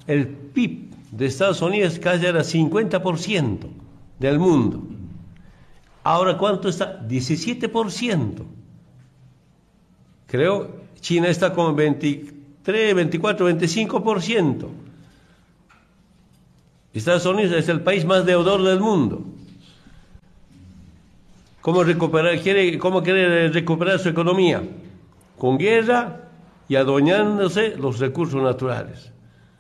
el PIB de Estados Unidos casi era 50% del mundo. Ahora, ¿cuánto está? 17%. Creo China está con 23, 24, 25%. Estados Unidos es el país más deudor del mundo. ¿Cómo quiere recuperar su economía? Con guerra y adueñándose los recursos naturales.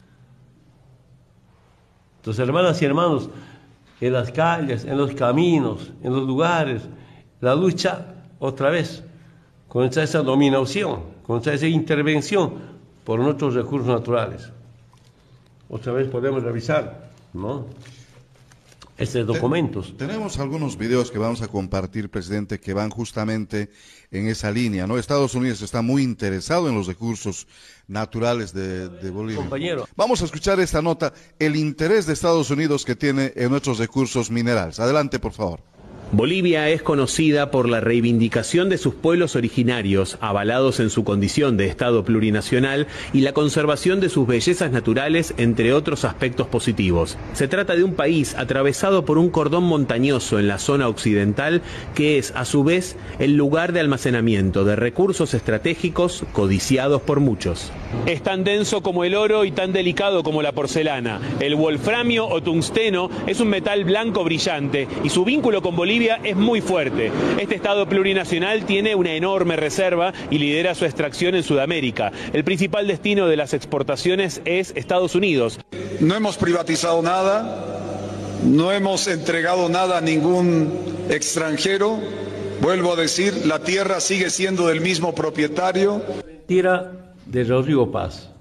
Entonces, hermanas y hermanos, en las calles, en los caminos, en los lugares, la lucha otra vez contra esa dominación, contra esa intervención por nuestros recursos naturales. Otra vez podemos revisar, ¿no?, estos documentos. Tenemos algunos videos que vamos a compartir, presidente, que van justamente en esa línea, ¿no? Estados Unidos está muy interesado en los recursos naturales de Bolivia. Compañero. Vamos a escuchar esta nota, el interés de Estados Unidos que tiene en nuestros recursos minerales. Adelante, por favor. Bolivia es conocida por la reivindicación de sus pueblos originarios, avalados en su condición de Estado plurinacional, y la conservación de sus bellezas naturales, entre otros aspectos positivos. Se trata de un país atravesado por un cordón montañoso en la zona occidental, que es, a su vez, el lugar de almacenamiento de recursos estratégicos codiciados por muchos. Es tan denso como el oro y tan delicado como la porcelana. El wolframio o tungsteno es un metal blanco brillante y su vínculo con Bolivia es muy fuerte. Este Estado plurinacional tiene una enorme reserva y lidera su extracción en Sudamérica. El principal destino de las exportaciones es Estados Unidos. No hemos privatizado nada, no hemos entregado nada a ningún extranjero. Vuelvo a decir, la tierra sigue siendo del mismo propietario. Tierra de Rodrigo Paz.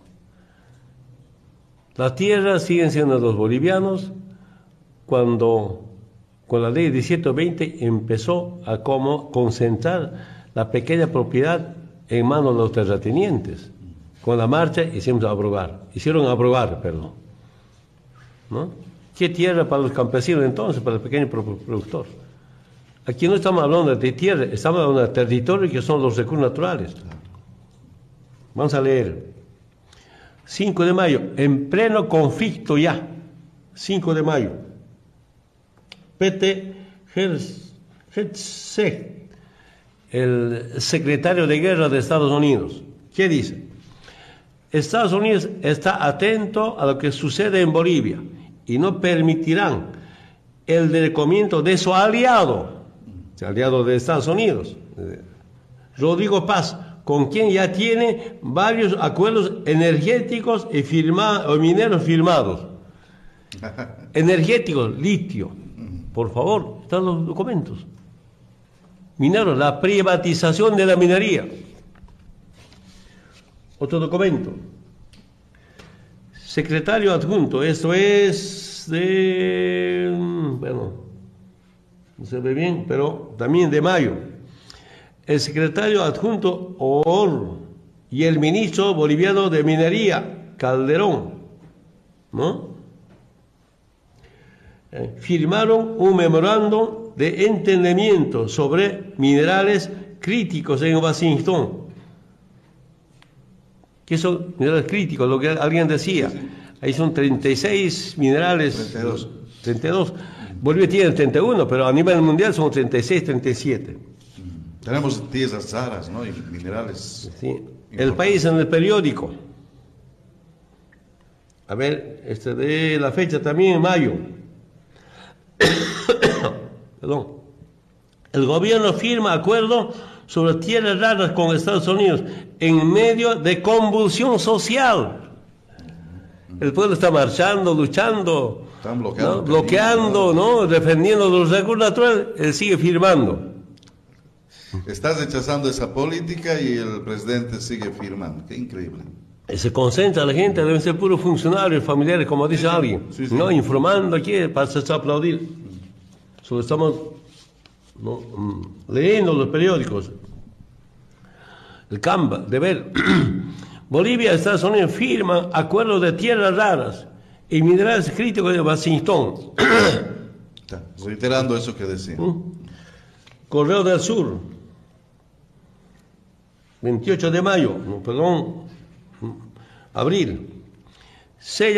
Las tierras siguen siendo de los bolivianos. Cuando con la ley 1720 empezó a concentrar la pequeña propiedad en manos de los terratenientes. Con la marcha hicieron abrogar, perdón. ¿No? ¿Qué tierra para los campesinos entonces, para el pequeño productor? Aquí no estamos hablando de tierra, estamos hablando de territorio que son los recursos naturales. Vamos a leer. 5 de mayo, en pleno conflicto ya. 5 de mayo. Pete Hegseth, el secretario de Guerra de Estados Unidos, ¿qué dice? Estados Unidos está atento a lo que sucede en Bolivia y no permitirán el decomiento de su aliado de Estados Unidos, Rodrigo Paz, con quien ya tiene varios acuerdos energéticos y mineros firmados. Energéticos, litio. Por favor, están los documentos. Mineros, la privatización de la minería. Otro documento. Secretario adjunto, esto es de... bueno, no se ve bien, pero también de mayo. El secretario adjunto OOR y el ministro boliviano de Minería, Calderón, ¿no? Firmaron un memorándum de entendimiento sobre minerales críticos en Washington. ¿Qué son minerales críticos? Lo que alguien decía. Ahí son 36 minerales. 32. Bolivia tiene 31, pero a nivel mundial son 36, 37. Tenemos tierras raras, ¿no? Y minerales. Sí. El país en el periódico. A ver, de la fecha también en mayo. Perdón. El gobierno firma acuerdo sobre tierras raras con Estados Unidos en medio de convulsión social. El pueblo está marchando, luchando, están bloqueando, ¿no? Defendiendo los recursos naturales. Él sigue firmando. Está rechazando esa política y el presidente sigue firmando. Qué increíble. Se concentra la gente, deben ser puros funcionarios, familiares, como dice alguien, sí. ¿no? Informando aquí para aplaudir. Solo estamos leyendo los periódicos. El Canva, de ver. Bolivia y Estados Unidos firman acuerdos de tierras raras y minerales críticos de Washington. Reiterando eso que decía. Correo del Sur, 28 de mayo, abril.